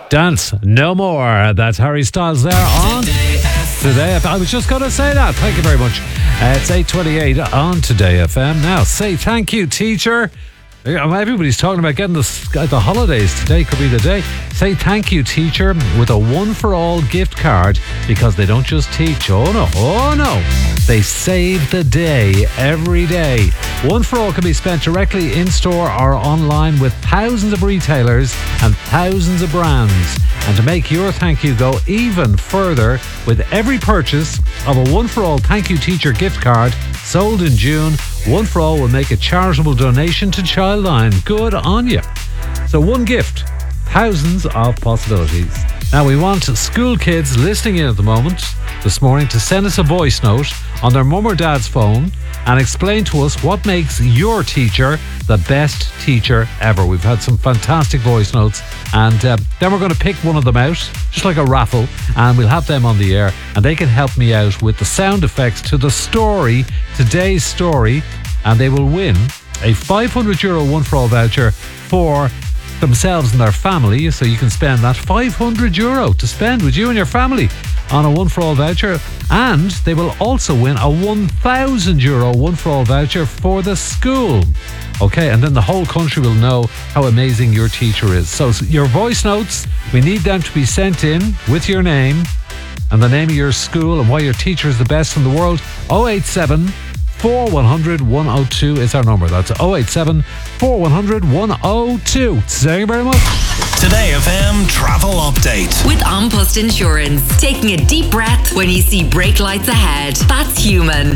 Dance No More. That's Harry Styles there on Today FM. I was just going to say that. Thank you very much. It's 8:28 on Today FM. Now, say thank you, teacher. Everybody's talking about getting the holidays. Today could be the day. Say thank you, teacher, with a one-for-all gift card, because they don't just teach. Oh no. They save the day every day. One for All can be spent directly in-store or online with thousands of retailers and thousands of brands. And to make your thank you go even further, with every purchase of a One for All Thank You Teacher gift card sold in June, One for All will make a charitable donation to Childline. Good on you. So one gift, thousands of possibilities. Now we want school kids listening in at the moment this morning to send us a voice note on their mum or dad's phone and explain to us what makes your teacher the best teacher ever. We've had some fantastic voice notes, and then we're going to pick one of them out, just like a raffle, and we'll have them on the air, and they can help me out with the sound effects to the story, today's story, and they will win a €500 One for All voucher for themselves and their family. So you can spend that €500 to spend with you and your family on a One for All voucher, and they will also win a €1,000 One for All voucher for the school. Okay, and then the whole country will know how amazing your teacher is. So your voice notes, we need them to be sent in with your name and the name of your school and why your teacher is the best in the world. 087 4100 102 is our number. That's 087 4100 102. Thank you very much. Today FM travel update with An Post Insurance. Taking a deep breath when you see brake lights ahead. That's human.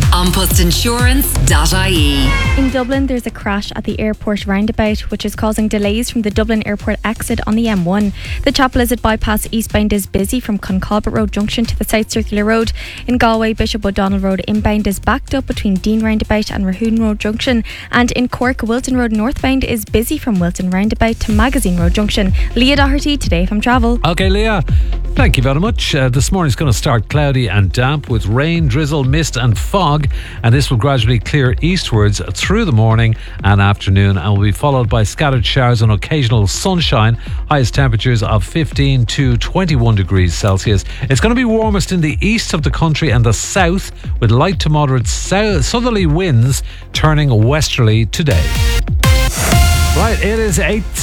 AnPostInsurance.ie. In Dublin, there's a crash at the airport roundabout, which is causing delays from the Dublin Airport exit on the M1. The Chapel Lizard bypass eastbound is busy from Concolbert Road Junction to the South Circular Road. In Galway, Bishop O'Donnell Road inbound is backed up between Dean Roundabout and Rahoon Road Junction. And in Cork, Wilton Road northbound is busy from Wilton Roundabout to Magazine Road Junction. Leah Doherty, Today from Travel. Okay, Leah, thank you very much. This morning's going to start cloudy and damp with rain, drizzle, mist and fog, and this will gradually clear eastwards through the morning and afternoon, and will be followed by scattered showers and occasional sunshine. Highest temperatures of 15 to 21 degrees Celsius. It's going to be warmest in the east of the country and the south, with light to moderate southerly winds turning westerly today. Right, it is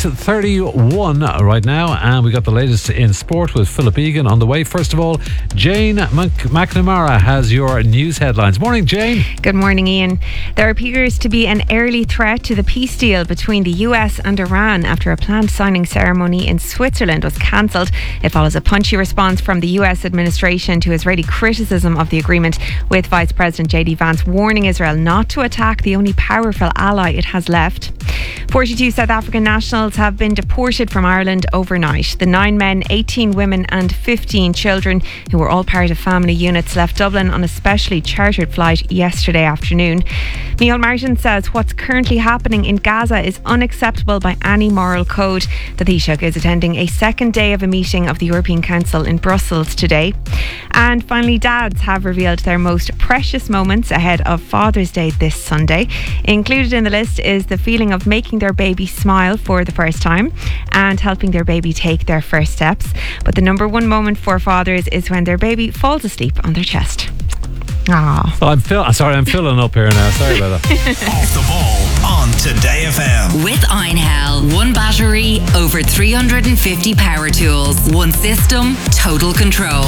8:31 right now, and we got the latest in sport with Philip Egan on the way. First of all, Jane McNamara has your news headlines. Morning, Jane. Good morning, Ian. There appears to be an early threat to the peace deal between the US and Iran after a planned signing ceremony in Switzerland was cancelled. It follows a punchy response from the US administration to Israeli criticism of the agreement, with Vice President JD Vance warning Israel not to attack the only powerful ally it has left. 42 South African nationals have been deported from Ireland overnight. The 9 men, 18 women and 15 children, who were all part of family units, left Dublin on a specially chartered flight yesterday afternoon. Micheál Martin says what's currently happening in Gaza is unacceptable by any moral code. The Taoiseach is attending a second day of a meeting of the European Council in Brussels today. And finally, dads have revealed their most precious moments ahead of Father's Day this Sunday. Included in the list is the feeling of making their baby smile for the first time and helping their baby take their first steps. But the number one moment for fathers is when their baby falls asleep on their chest. Aww. I'm filling up here now. Sorry about that. Off the ball on Today FM. With Einhell. One battery, over 350 power tools. One system, total control.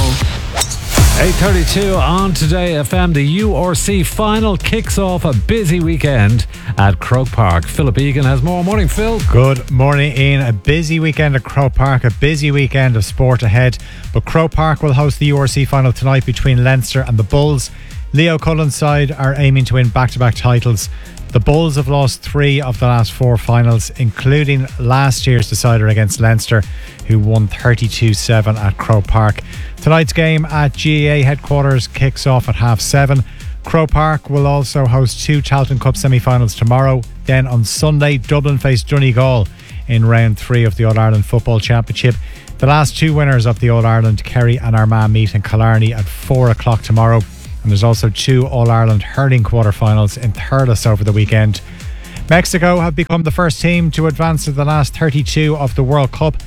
8:32 on Today FM. The URC final kicks off a busy weekend at Croke Park. Philip Egan has more. Morning, Phil. Good morning, Ian. A busy weekend at Croke Park, a busy weekend of sport ahead. But Croke Park will host the URC final tonight between Leinster and the Bulls. Leo Cullen's side are aiming to win back-to-back titles. The Bulls have lost 3 of the last 4 finals, including last year's decider against Leinster, who won 32-7 at Croke Park. Tonight's game at GAA headquarters kicks off at 7:30. Croke Park will also host 2 Tailteann Cup semi-finals tomorrow. Then on Sunday, Dublin face Donegal in round 3 of the All-Ireland Football Championship. The last 2 winners of the All-Ireland, Kerry and Armagh, meet in Killarney at 4 o'clock tomorrow. And there's also 2 All-Ireland hurling quarter-finals in Thurles over the weekend. Mexico have become the first team to advance to the last 32 of the World Cup. The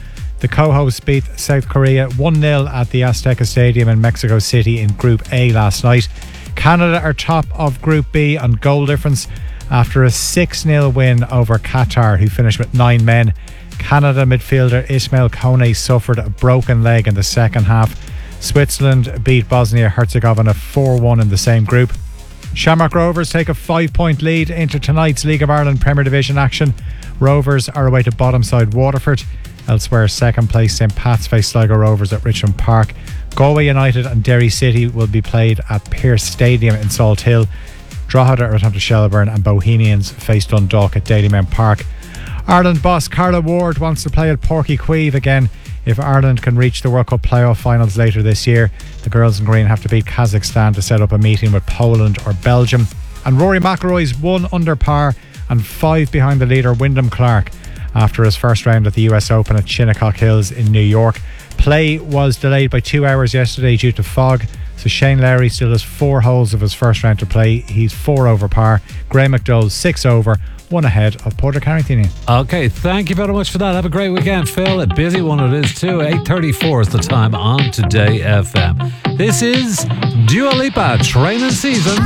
The co-hosts beat South Korea 1-0 at the Azteca Stadium in Mexico City in Group A last night. Canada are top of Group B on goal difference after a 6-0 win over Qatar, who finished with 9 men. Canada midfielder Ismail Kone suffered a broken leg in the second half. Switzerland beat Bosnia-Herzegovina 4-1 in the same group. Shamrock Rovers take a 5-point lead into tonight's League of Ireland Premier Division action. Rovers are away to bottom side Waterford. Elsewhere, second place St Pat's face Sligo Rovers at Richmond Park. Galway United and Derry City will be played at Pearse Stadium in Salt Hill. Drogheda are at Shelbourne and Bohemians face Dundalk at Dalymount Park. Ireland boss Carla Ward wants to play at Porky Queeve again if Ireland can reach the World Cup playoff finals later this year. The girls in green have to beat Kazakhstan to set up a meeting with Poland or Belgium. And Rory McIlroy's 1 under par and 5 behind the leader Wyndham Clark after his first round at the US Open at Shinnecock Hills in New York. Play was delayed by 2 hours yesterday due to fog, so Shane Lowry still has 4 holes of his first round to play. He's 4 over par. Graham McDowell 6 over, 1 ahead of Porter Carrington. Okay, thank you very much for that. Have a great weekend, Phil. A busy one it is too. 8:34 is the time on Today FM. This is Dua Lipa, Training Season.